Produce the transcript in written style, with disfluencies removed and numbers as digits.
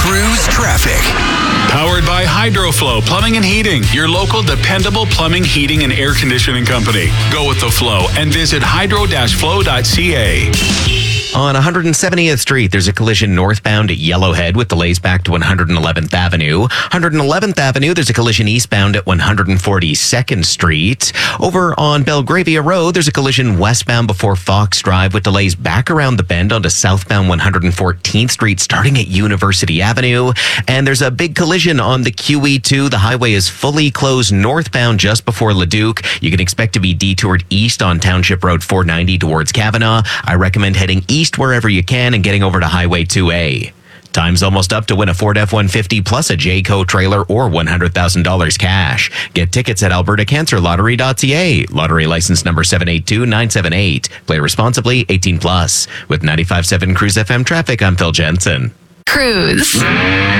Cruise traffic. Powered by Hydroflow Plumbing and Heating, your local dependable plumbing, heating, and air conditioning company. Go with the flow and visit hydro-flow.ca. On 170th Street, there's a collision northbound at Yellowhead with delays back to 111th Avenue. 111th Avenue, there's a collision eastbound at 142nd Street. Over on Belgravia Road, there's a collision westbound before Fox Drive with delays back around the bend onto southbound 114th Street starting at University Avenue. And there's a big collision on the QE2. The highway is fully closed northbound just before Leduc. You can expect to be detoured east on Township Road 490 towards Kavanaugh. I recommend heading east wherever you can and getting over to Highway 2A. Time's almost up to win a Ford F-150 plus a Jayco trailer or $100,000 cash. Get tickets at albertacancerlottery.ca. Lottery license number 782978. Play responsibly, 18 plus. With 95.7 Cruise FM traffic, I'm Phil Jensen. Cruise.